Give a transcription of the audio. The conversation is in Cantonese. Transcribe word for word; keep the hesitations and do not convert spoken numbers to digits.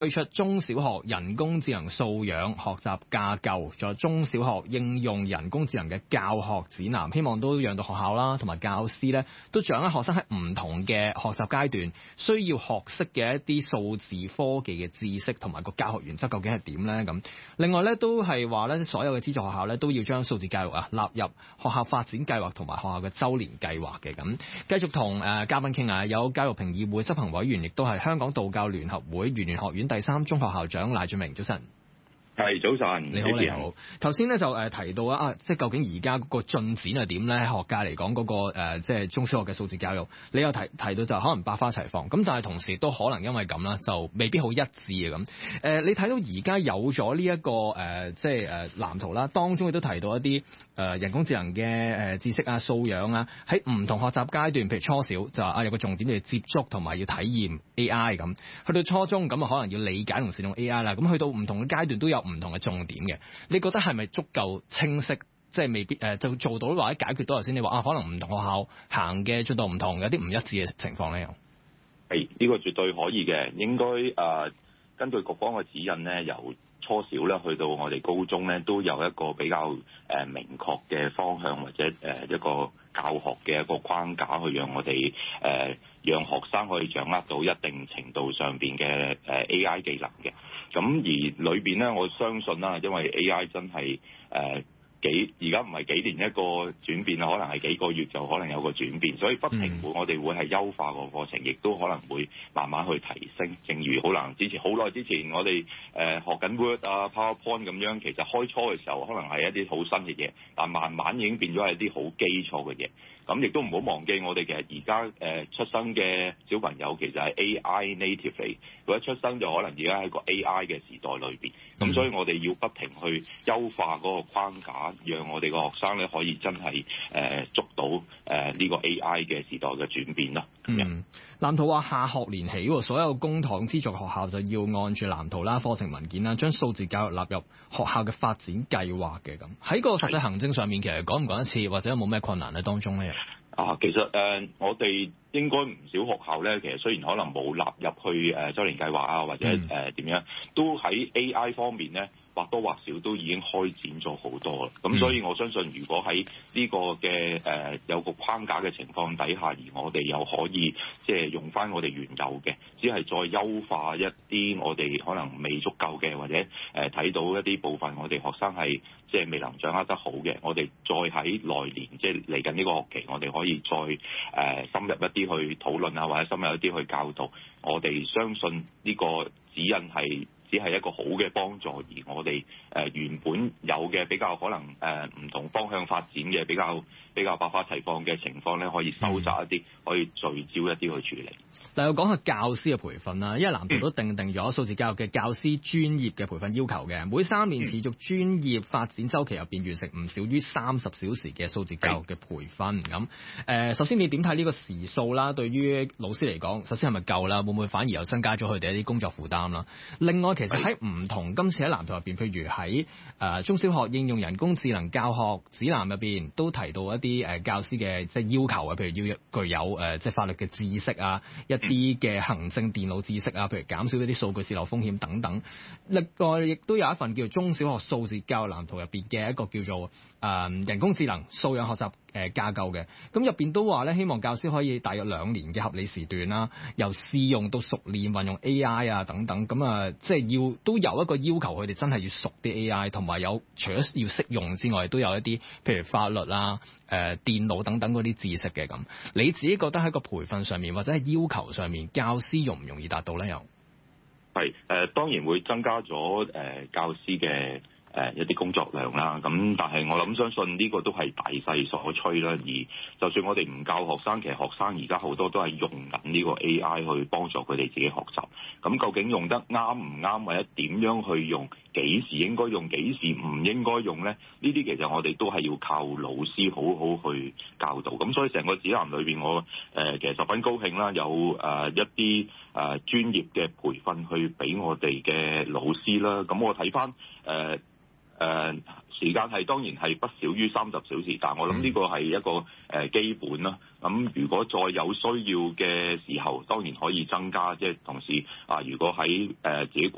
推出中小學人工智能素養學習架構，仲有中小學應用人工智能嘅教學指南，希望都讓到學校啦同埋教師咧都掌握學生喺唔同嘅學習階段需要學識嘅一啲數字科技嘅知識同埋個教學原則究竟係點咧咁。另外咧都係話咧，所有嘅資助學校咧都要將數字教育啊納入學校發展計劃同埋學校嘅週年計劃嘅咁。繼續同誒、呃、嘉賓傾下，有教育評議會執行委員，亦都係香港道教聯合會圓玄學院第三中學校長賴俊明，早晨。 係早晨， 你好你好。頭先咧就誒提到啊，即係究竟而家嗰個進展係點咧？喺學界嚟講嗰個誒，即係中小學嘅數字教育，你有提提到就可能百花齊放，咁但係同時都可能因為咁啦，就未必好一致嘅咁。誒、呃，你睇到而家有咗呢一個誒、呃，即係誒藍圖啦，當中亦都提到一啲誒、呃、人工智能嘅誒知識啊、素養啊，喺唔同學習階段，譬如初小就話啊有個重點要接觸同埋要體驗 A I 咁，去到初中咁啊可能要理解同使用 A I 啦，咁去到唔同嘅階段都有唔同嘅重點嘅，你覺得係咪足夠清晰？即係未必誒、呃，就做到或者解決到頭先你話啊，可能唔同學校行嘅進度唔同，有啲唔一致嘅情況咧。又係呢個絕對可以嘅，應該誒、呃、根據局方嘅指引咧，由初小咧去到我哋高中咧，都有一個比較誒、呃、明確嘅方向或者誒、呃、一個教學嘅一個框架，去讓我哋誒、呃、讓學生可以掌握到一定程度上邊嘅誒 A I 技能嘅。咁而裏邊咧，我相信啦，因為 A I 真係誒。呃幾而家唔係幾年一個轉變，可能係幾個月就可能有個轉變，所以不停會我哋會係優化個過程，亦都可能會慢慢去提升。正如可能之前好耐之前我哋誒、呃、學緊 Word 啊、PowerPoint 咁樣，其實開初嘅時候可能係一啲好新嘅嘢，但慢慢已經變咗係啲好基礎嘅嘢。咁亦都唔好忘記我哋其實而家誒出生嘅小朋友其實係 A I native 嚟，佢一出生就可能而家喺個 A I 嘅時代裏邊。咁所以我哋要不停去優化嗰個框架，讓我哋個學生咧可以真係誒、呃、捉到誒呢、呃這個 A I 嘅時代嘅轉變啦。 嗯，藍圖話下學年起，所有公帑資助學校就要按住藍圖啦、課程文件啦，將數字教育納入學校嘅發展計劃嘅咁。喺個實際行政上面，其實講唔講一次，或者有冇咩困難喺當中咧？ 啊，其實誒、呃，我哋應該唔少學校咧，其實雖然可能冇納入去誒週年計劃啊，或者誒點、呃、樣，都喺 A I 方面咧，或多或少都已經開展咗好多啦。咁所以我相信，如果喺呢個嘅誒、呃、有個框架嘅情況底下，而我哋又可以即係用翻我哋原有嘅，只係再優化一啲我哋可能未足夠嘅，或者誒睇、呃、到一啲部分我哋學生係即係未能掌握得好嘅，我哋再喺來年即係嚟緊呢個學期，我哋可以再誒、呃、深入一啲去討論啊，或者深入一啲去教導。我哋相信呢個指引係只係一個好嘅幫助，而我哋誒、呃、原本有嘅比較可能誒唔、呃、同方向發展嘅比較比較百花齊放嘅情況咧，可以收窄一啲，可以聚焦一啲去處理。 但係我講下教師嘅培訓啦，因為藍圖都定定咗數字教育嘅教師專業嘅培訓要求嘅，每三年持續專業發展週期入邊完成唔少於三十小時嘅數字教育嘅培訓。咁誒、呃，首先你點睇呢個時數啦？對於老師嚟講，首先係咪夠啦？會唔會反而又增加咗佢哋一啲工作負擔啦？另外，其實喺唔同今次喺藍圖入邊，譬如喺誒、呃、中小學應用人工智能教學指南入邊，都提到一啲誒、呃、教師嘅即係要求啊，譬如要具有誒、呃、即係法律嘅知識啊，一啲嘅行政電腦知識啊，譬如減少一啲數據洩漏風險等等。另外，亦都有一份叫做中小學數字教育藍圖入邊嘅一個叫做誒、呃、人工智能素養學習誒架構嘅，咁入邊都話咧，希望教師可以大約兩年嘅合理時段啦，由試用到熟練運用 A I 啊等等，咁啊即係要都有一個要求，佢哋真係要熟啲 A I， 同埋有除咗要識用之外，都有一啲譬如法律啊、誒、呃、電腦等等嗰啲知識嘅咁。你自己覺得喺個培訓上面或者係要求上面，教師容唔容易達到咧？又係誒、呃，當然會增加咗誒、呃、教師嘅。誒、呃、一啲工作量啦，咁但係我諗相信呢個都係大勢所趨啦。而就算我哋唔教學生，其實學生而家好多都係用緊呢個 A I 去幫助佢哋自己學習。咁究竟用得啱唔啱，或者點樣去用，幾時應該用，幾時唔應該用咧？呢啲其實我哋都係要靠老師好好去教導。咁所以成個指南裏邊，我誒、呃、其實十分高興啦，有誒、呃、一啲誒、呃、專業嘅培訓去俾我哋嘅老師啦。咁我睇翻誒。呃誒、呃、時間係當然係不少於三十小時，但我諗呢個係一個誒、呃、基本啦。咁如果再有需要嘅時候，當然可以增加，即係同時啊，如果喺誒、呃、自己